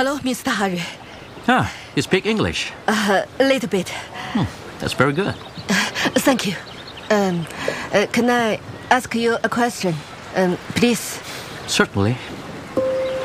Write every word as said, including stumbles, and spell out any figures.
Hello, Mister Harry. Ah, you speak English. Uh, a little bit. Hmm, that's very good. Uh, thank you. Um, uh, can I ask you a question, um, please? Certainly.